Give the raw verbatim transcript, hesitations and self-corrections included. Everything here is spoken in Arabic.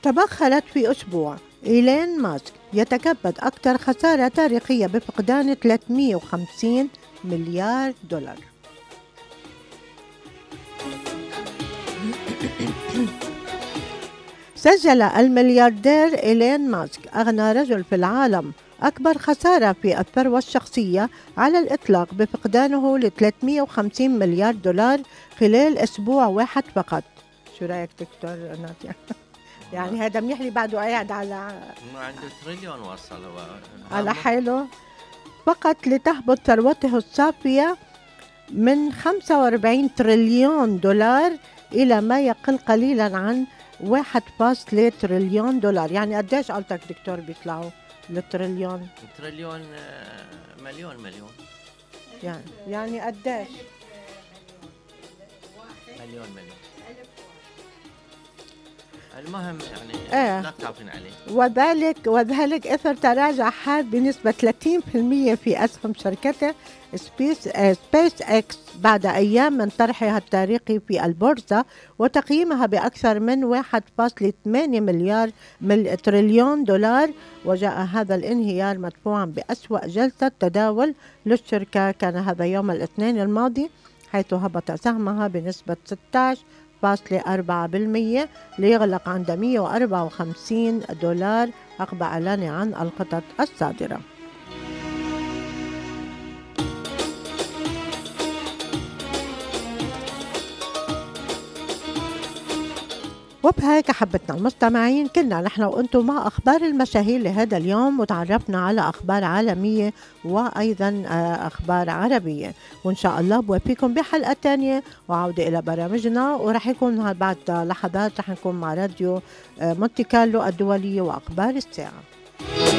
تبخرت في أسبوع. إيلون ماسك يتكبد أكثر خسارة تاريخية بفقدان ثلاثمئة وخمسين مليار دولار. سجل الملياردير إيلون ماسك أغنى رجل في العالم أكبر خسارة في الثروة الشخصية على الإطلاق بفقدانه ل ثلاثمئة وخمسين مليار دولار خلال أسبوع واحد فقط. شو رأيك دكتور ناتيا؟ يعني هذا منيح لي بعده قاعد على عنده تريليون وصل هو على حاله فقط لتهبط ثروته الصافية من خمسة وأربعين تريليون دولار إلى ما يقل قليلا عن واحد فاصلة تريليون دولار. يعني قديش قلتك دكتور بيطلعوا للتريليون؟ تريليون مليون مليون يعني يعني قديش؟ مليون مليون. المهم يعني آه. لا تخافين عليه. وذلك وذلك اثر تراجع حاد بنسبة ثلاثين بالمئة في اسهم شركته سبيس آه سبيس اكس بعد ايام من طرحها التاريخي في البورصة وتقييمها باكثر من واحد فاصلة ثمانية مليار مل تريليون دولار. وجاء هذا الانهيار مدفوعا بأسوأ جلسة تداول للشركة، كان هذا يوم الاثنين الماضي، حيث هبط سهمها بنسبة ستة عشر فاصلة أربعة بالمئة ليغلق عند مئة وأربعة وخمسين دولار عقب إعلانه عن الخطط الصادرة. وبهيك حبتنا المستمعين كنا نحن وأنتم مع أخبار المشاهير لهذا اليوم، وتعرفنا على أخبار عالمية وأيضا أخبار عربية، وإن شاء الله بوفيكم بحلقة تانية وعودة إلى برامجنا. ورح يكون بعد لحظات رح نكون مع راديو مونتي كارلو الدولية وأخبار الساعة.